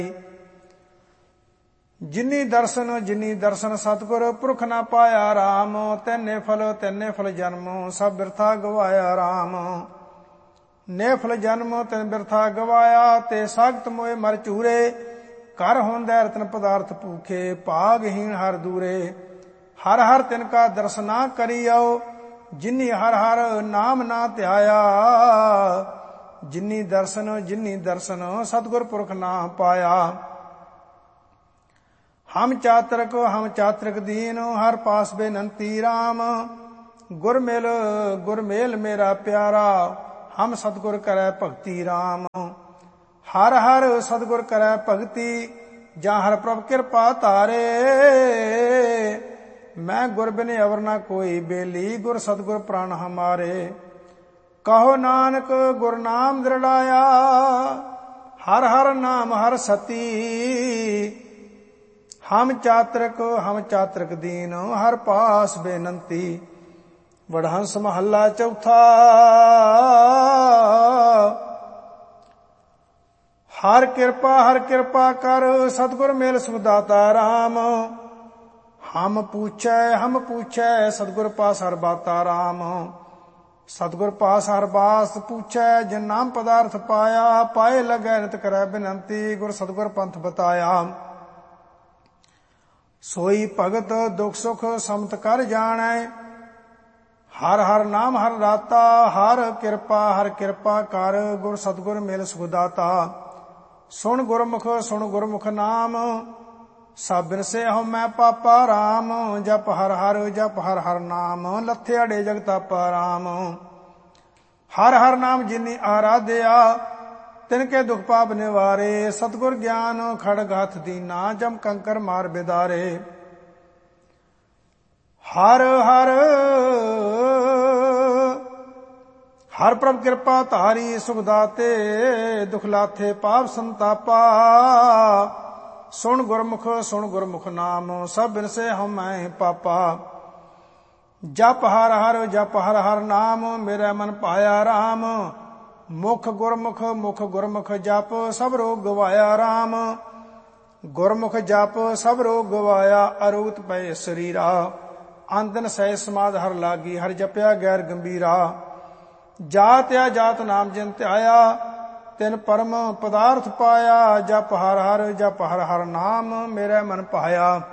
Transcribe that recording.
ਜਿਨੀ ਦਰਸ਼ਨ ਸਤਿਗੁਰ ਪੁਰਖ ਨਾ ਪਾਇਆ ਰਾਮ। ਤੈਨੇ ਫਲ ਜਨਮ ਸਭ ਬਿਰਥਾ ਗਵਾਇਆ ਰਾਮ। ਨੇ ਫਲ ਜਨਮ ਤੈਨ ਬਿਰਥਾ ਗਵਾਇਆ, ਤੇ ਸਾਖਤ ਮੋਏ ਮਰ ਚੂਰੇ। ਕਰ ਹੁੰਦੈ ਰਤਨ ਪਦਾਰਥ ਭੂਖੇ, ਭਾਗਹੀਣ ਹਰ ਦੂਰੇ। ਹਰ ਹਰ ਤਿਨ ਕਾ ਦਰਸਨਾ ਕਰਿਓ, ਜਿਨੀ ਹਰ ਹਰ ਨਾਮ ਨਾ ਧਿਆਇਆ। ਜਿਨੀ ਦਰਸ਼ਨ ਸਤਿਗੁਰ ਪੁਰਖ ਨਾ ਪਾਇਆ। ਹਮ ਚਾਤਰਿਕ ਦੀਨ, ਹਰ ਪਾਸ ਬੇਨੰਤੀ ਰਾਮ। ਗੁਰਮੇਲ ਮੇਰਾ ਪਿਆਰਾ, ਹਮ ਸਤਿਗੁਰ ਕਰੈ ਭਗਤੀ ਰਾਮ। ਹਰ ਹਰ ਸਤਿਗੁਰ ਕਰੈ ਭਗਤੀ, ਜਾਂ ਹਰ ਪ੍ਰਭ ਕਿਰਪਾ ਧਾਰੇ। ਮੈਂ ਗੁਰ ਬਿਨ ਅਵਰ ਨਾ ਕੋਈ ਬੇਲੀ, ਗੁਰ ਸਤਿਗੁਰ ਪ੍ਰਾਨ ਹਮਾਰੇ। ਕਹੋ ਨਾਨਕ ਗੁਰ ਨਾਮ ਦ੍ਰਿੜਾਇਆ, ਹਰ ਹਰ ਨਾਮ ਹਰ ਸਤੀ। ਹਮ ਚਾਤਰਿਕ ਦੀਨ, ਹਰ ਪਾਸ ਬੇਨੰਤੀ। ਵਡਹੰਸ ਮਹੱਲਾ ਚੌਥਾ। ਹਰ ਕਿਰਪਾ ਕਰ, ਸਤਿਗੁਰ ਮੇਲ ਸੁਖ ਦਾਤਾ ਰਾਮ। ਹਮ ਪੂਛੈ ਸਤਿਗੁਰ ਪਾਸ ਹਰ ਬਾਤਾ ਰਾਮ। ਸਤਿਗੁਰ ਪਾਸ ਹਰ ਬਾਸ ਪੂਛੈ, ਜਿਨ ਨਾਮ ਪਦਾਰਥ ਪਾਇਆ। ਪਾਏ ਲਗੈ ਨਿਤ ਕਰੈ ਬਿਨੰਤੀ, ਗੁਰ ਸਤਿਗੁਰ ਪੰਥ ਬਤਾਇਆ। ਸੋਈ ਭਗਤ ਦੁਖ ਸੁਖ ਸਮਤ ਕਰ ਜਾਣੈ, ਹਰ ਹਰ ਨਾਮ ਹਰ ਰਾਤਾ। ਹਰ ਕਿਰਪਾ ਕਰ, ਗੁਰ ਸਤਿਗੁਰ ਮੇਲ ਸੁਖ ਦਾਤਾ। ਸੁਣ ਗੁਰਮੁਖ ਨਾਮ, ਸਭ ਬਿਨਸੇ ਹਉਮੈ ਪਾਪਾ ਰਾਮ। ਜਪ ਹਰ ਹਰ ਨਾਮ, ਲੱਥੇ ਅੜੇ ਜਗਤਾਪਾ ਰਾਮ। ਹਰ ਹਰ ਨਾਮ ਜਿਨੀ ਆਰਾਧਿਆ, ਤਿਨਕੇ ਦੁਖ ਪਾਪ ਨਿਵਾਰੇ। ਸਤਿਗੁਰ ਗਿਆਨ ਖੜਗ ਹੱਥ ਦੀਨਾ, ਜਮ ਕੰਕਰ ਮਾਰ ਬਿਦਾਰੇ। ਹਰ ਪ੍ਰਭ ਕਿਰਪਾ ਧਾਰੀ, ਸੁਖ ਦਾਤੇ ਦੁਖ ਲਾਥੇ ਪਾਪ ਸੰਤਾਪਾ। ਸੁਣ ਗੁਰਮੁਖ ਨਾਮ, ਸਭ ਬਿਨਸੇ ਹਉਮੈ ਪਾਪਾ। ਜਪ ਹਰ ਹਰ ਨਾਮ, ਮੇਰਾ ਮਨ ਭਾਇਆ ਰਾਮ। ਮੁਖ ਗੁਰਮੁਖ ਜਪ, ਸਭ ਰੋਗ ਗਵਾਇਆ ਰਾਮ। ਗੁਰਮੁਖ ਜਪ ਸਭ ਰੋਗ ਗਵਾਇਆ, ਅਰੂਤ ਪਏ ਸਰੀਰਾ। ਆਂਦਨ ਸਹਿ ਸਮਾਧ ਹਰ ਲਾਗੀ, ਹਰ ਜਪਿਆ ਗੈਰ ਗੰਭੀਰਾ। ਜਾਤ ਨਾਮ ਜਿਨ ਧਿਆਇਆ, ਤਿਨ ਪਰਮ ਪਦਾਰਥ ਪਾਇਆ। ਜਪ ਹਰ ਹਰ ਨਾਮ, ਮੇਰਾ ਮਨ ਭਾਇਆ।